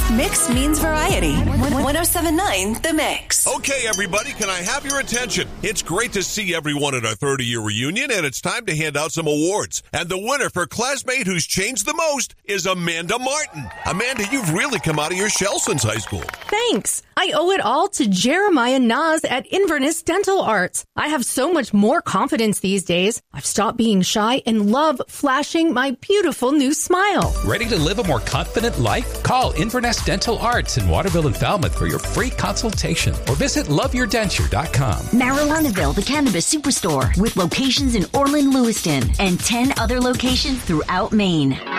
Mix means variety. 107.9 The Mix. Okay, everybody, can I have your attention? It's great to see everyone at our 30-year reunion, and it's time to hand out some awards. And the winner for Classmate Who's Changed the Most is Amanda Martin. Amanda, you've really come out of your shell since high school. Thanks. I owe it all to Jeremiah Nas at Inverness Dental Arts. I have so much more confidence these days. I've stopped being shy and love flashing my beautiful new smile. Ready to live a more confident life? Call Inverness Dental Arts in Waterville and Falmouth for your free consultation or visit loveyourdenture.com. Marilynaville, the Cannabis Superstore, with locations in Orland, Lewiston, and 10 other locations throughout Maine.